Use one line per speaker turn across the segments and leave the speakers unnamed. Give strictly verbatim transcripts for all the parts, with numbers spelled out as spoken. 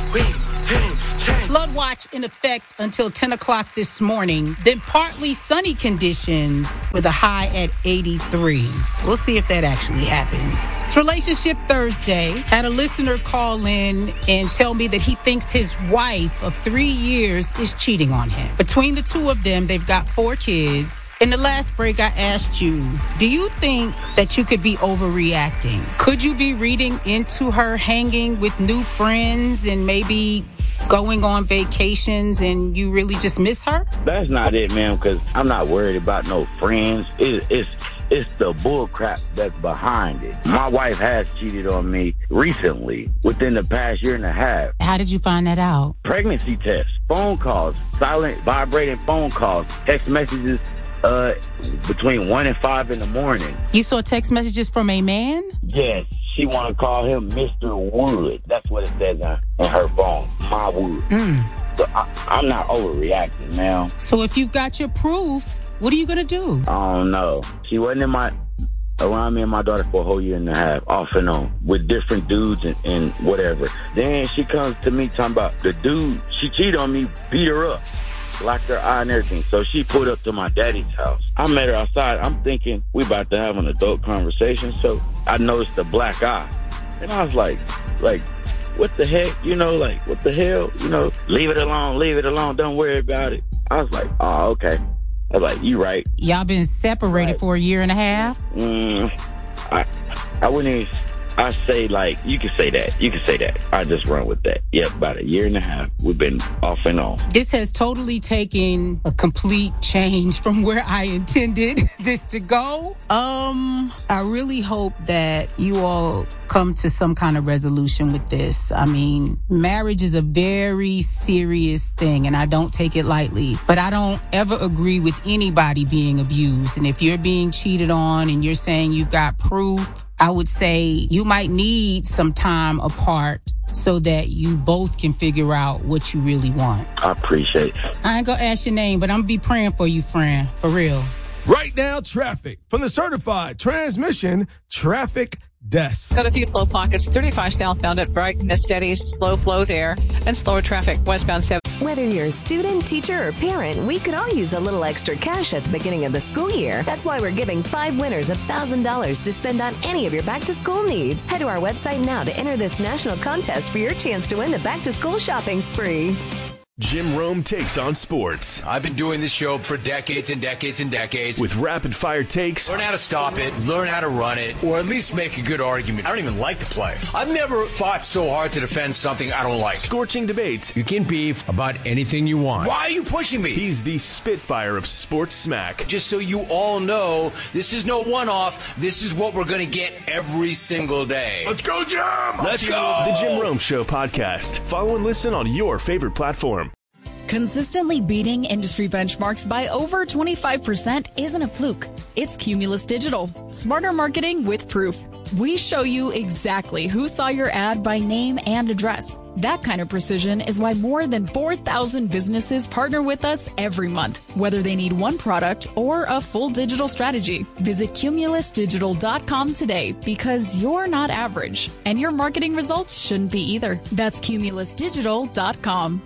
we ain't changed.
Flood watch in effect until ten o'clock this morning. Then partly sunny conditions with a high at eighty-three. We'll see if that actually happens. It's Relationship Thursday. Had a listener call in and tell me that he thinks his wife of three years is cheating on him. Between the two of them, they've got four kids. In the last break, I asked you, do you think that you could be overreacting? Could you be reading into her hanging with new friends and maybe going on vacations and you really just miss her?
That's not it, man, because I'm not worried about no friends. It, it's it's the bull crap that's behind it. My wife has cheated on me recently, within the past year and a half.
How did you find that out?
Pregnancy tests, phone calls, silent vibrating phone calls, text messages uh, between one and five in the morning.
You saw text messages from a man?
Yes, she want to call him Mister Wood. That's what it says on, on her phone, my Wood.
Mm.
So I, I'm not overreacting, man.
So if you've got your proof, what are you going to do?
I don't know. She wasn't in my around me and my daughter for a whole year and a half, off and on, with different dudes and, and whatever. Then she comes to me talking about the dude, she cheated on me, beat her up, locked her eye and everything. So she pulled up to my daddy's house. I met her outside. I'm thinking we about to have an adult conversation. So I noticed the black eye. And I was like, like, what the heck? You know, like, what the hell? You know, leave it alone, leave it alone. Don't worry about it. I was like, oh, okay. I was like, you right.
Y'all been separated right. for a year and a half?
Mm, I, I wouldn't even, I say like, you can say that. You can say that. I just run with that. Yeah, about a year and a half. We've been off and on.
This has totally taken a complete change from where I intended this to go. Um, I really hope that you all come to some kind of resolution with this. I mean, marriage is a very serious thing, and I don't take it lightly. But I don't ever agree with anybody being abused. And if you're being cheated on and you're saying you've got proof, I would say you might need some time apart so that you both can figure out what you really want.
I appreciate it.
I ain't gonna ask your name, but I'm gonna be praying for you, friend. For real.
Right now, traffic from the certified transmission traffic desk.
Got a few slow pockets. thirty-five southbound at Brighton, a steady slow flow there, and slower traffic westbound seven.
Whether you're a student, teacher, or parent, we could all use a little extra cash at the beginning of the school year. That's why we're giving five winners one thousand dollars to spend on any of your back-to-school needs. Head to our website now to enter this national contest for your chance to win the back-to-school shopping spree.
Jim Rome takes on sports.
I've been doing this show for decades and decades and decades.
With rapid-fire takes.
Learn how to stop it, learn how to run it, or at least make a good argument. I don't even like the play. I've never fought so hard to defend something I don't like.
Scorching debates.
You can beef about anything you want. Why are you pushing me?
He's the Spitfire of sports smack.
Just so you all know, this is no one-off. This is what we're going to get every single day.
Let's go, Jim!
Let's go!
The Jim Rome Show podcast. Follow and listen on your favorite platform.
Consistently beating industry benchmarks by over twenty-five percent isn't a fluke. It's Cumulus Digital. Smarter marketing with proof. We show you exactly who saw your ad by name and address. That kind of precision is why more than four thousand businesses partner with us every month, whether they need one product or a full digital strategy. Visit cumulus digital dot com today because you're not average, and your marketing results shouldn't be either. That's cumulus digital dot com.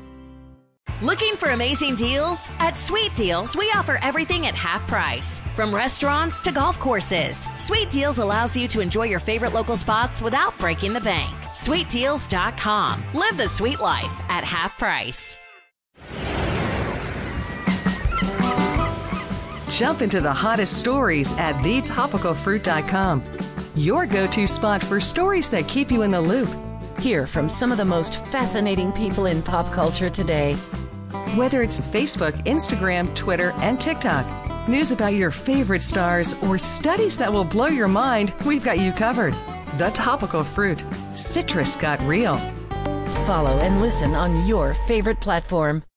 Looking for amazing deals? At Sweet Deals, we offer everything at half price. From restaurants to golf courses, Sweet Deals allows you to enjoy your favorite local spots without breaking the bank. sweet deals dot com. Live the sweet life at half price.
Jump into the hottest stories at the topical fruit dot com. Your go-to spot for stories that keep you in the loop.
Hear from some of the most fascinating people in pop culture today.
Whether it's Facebook, Instagram, Twitter, and TikTok, news about your favorite stars, or studies that will blow your mind, we've got you covered. The Topical Fruit. Citrus got real.
Follow and listen on your favorite platform.